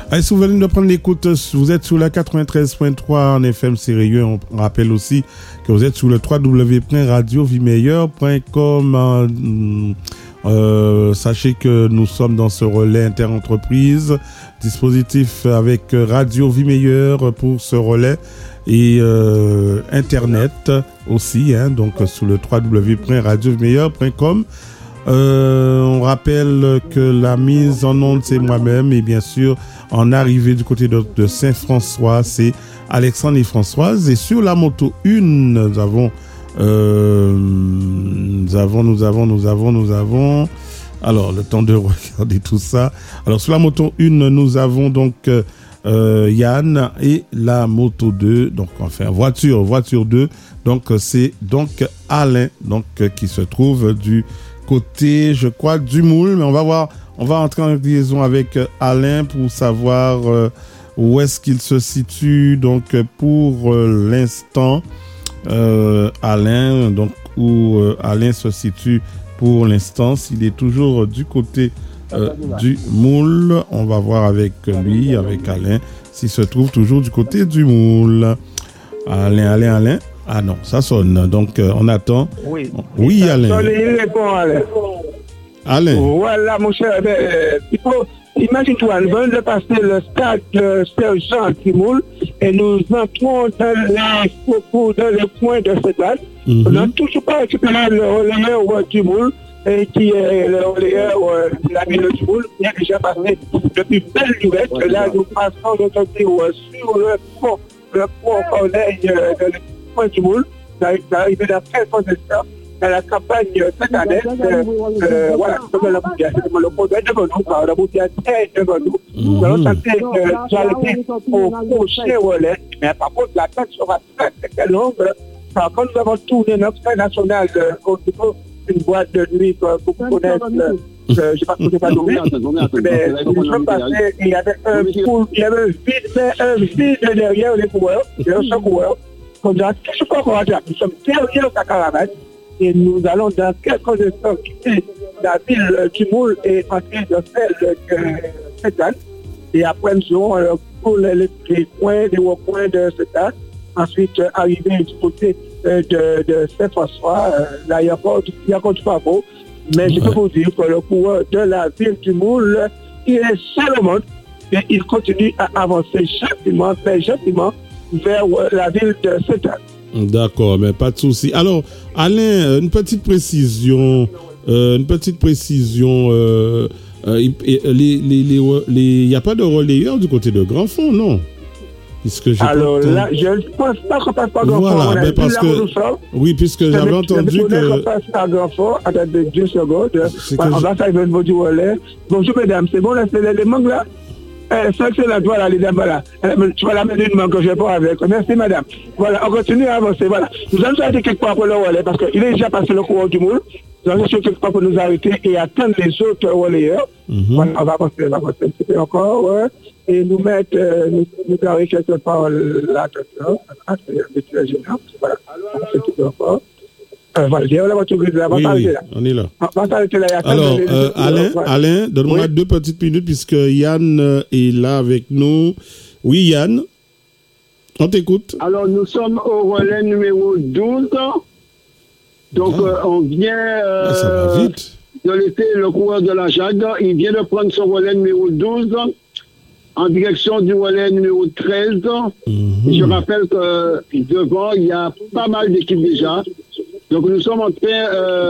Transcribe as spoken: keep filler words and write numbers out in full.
Allez, si vous venez de prendre l'écoute, vous êtes sur la quatre-vingt-treize point trois en F M sérieux. On rappelle aussi que vous êtes sur le w w w point radio vie meilleure point com. Euh, sachez que nous sommes dans ce relais interentreprise, dispositif avec Radio Vie Meilleure pour ce relais et euh, Internet aussi, hein, donc sur le w w w point radio vie meilleure point com. Euh, on rappelle que la mise en onde, c'est moi-même et bien sûr, en arrivée du côté de, de Saint-François, c'est Alexandre et Françoise. Et sur la moto un, nous avons, euh, nous avons, nous avons, nous avons, nous avons, alors le temps de regarder tout ça. Alors sur la moto un, nous avons donc euh, Yann et la moto deux, donc enfin voiture, voiture deux, donc c'est donc Alain, donc qui se trouve du côté, je crois, du Moule, mais on va voir, on va entrer en liaison avec Alain pour savoir euh, où est-ce qu'il se situe. Donc, pour euh, l'instant, euh, Alain, donc où euh, Alain se situe pour l'instant, s'il est toujours du côté euh, du Moule, on va voir avec lui, avec Alain, s'il se trouve toujours du côté du Moule. Alain, Alain, Alain. Ah non, ça sonne. Donc, euh, on attend. Oui, oui Alain. Il répond, Alain. Alain. Voilà, mon cher. Euh, il faut, imagine-toi, nous venons de passer le stade de Sergent Timoul et nous entrons dans les, dans les points de cette stade. Mm-hmm. On n'a toujours pas récupéré le relayeur Timoul et qui est le relayeur de la ville de Timoul. Il a déjà passé depuis belle durée. Là, nous passons notre tour sur le pont, le pont Corneille de point du Moule, l'arrivée d'après Fondestin, dans la campagne cette année, euh, euh, voilà, comme la bouteille, le produit devant nous, la bouteille est devant nous. Nous allons tenter de s'arrêter au prochain relais, mais par contre, la tête sera très très longue. Quand nous avons tourné notre train national au niveau d'une boîte de nuit pour connaître, je ne sais pas si je pas nommé, mais nous sommes passés, il y avait un pool, il y avait un vide, un vide derrière les coureurs, il y a un seul coureur. On a tout ce qu'on a dit. Nous sommes derrière la caravane et nous allons dans quelques instants quitter la ville du Moule et entrer dans celle de Sétan. Et après, nous aurons euh, pour les, les points, les recoins de Sétan. Ensuite, euh, arriver du côté euh, de, de Saint-François, euh, là, il y a encore du pavot. Mais je peux vous dire que le coureur de la ville du Moule, il est seul au monde et il continue à avancer gentiment, très gentiment, vers la ville de Sétan. D'accord, mais pas de souci. Alors, Alain, une petite précision, euh, une petite précision. Euh, euh, les, les, les, les, il n'y a pas de relayeur du côté de Grandfond, non? Puisque j'ai Alors pas là, je ne pense pas qu'on passe par Grandfond. Voilà, mais parce que oui, puisque j'avais entendu que on passe par Grandfond. Attendez deux secondes. On va faire une du relais. Bonjour mesdames, c'est bon là, c'est l'élément là. Eh, ça c'est la toile, les dames, voilà. Eh, tu vas la mettre une main que je n'ai pas avec. Merci, madame. Voilà, on continue à avancer, voilà. Nous allons arrêter quelque part pour le relais, parce qu'il est déjà passé le courant du Moule. Nous allons chercher quelque part pour nous arrêter et attendre les autres relayeurs. Mm-hmm. Voilà, on va avancer, on va avancer un petit peu encore, ouais. Et nous mettre, euh, nous, nous carrer quelque part là, là, c'est le général, voilà. C'est tout encore. Euh, voilà, j'ai la voiture grise là, on va oui, là. On est là. On va s'arrêter là. Alors, euh, Alain, voilà. Alain, donne-moi oui. deux petites minutes puisque Yann euh, est là avec nous. Oui, Yann, on t'écoute. Alors, nous sommes au relais numéro douze. Donc, ah. euh, on vient euh, ah, ça va vite. de laisser le coureur de la Jade. Il vient de prendre son relais numéro douze en direction du relais numéro treize. Mm-hmm. Je rappelle que devant, il y a pas mal d'équipes déjà. Donc, nous sommes en train... Euh,